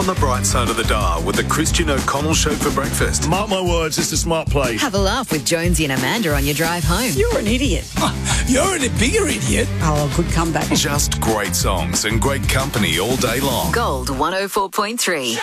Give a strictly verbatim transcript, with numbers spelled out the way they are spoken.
on the bright side of the dial with the Christian O'Connell Show for breakfast. Mark my words, it's a smart play. Have a laugh with Jonesy and Amanda on your drive home. You're an idiot. You're a bigger idiot. Oh, good comeback. Just great songs and great company all day long. Gold one oh four point three.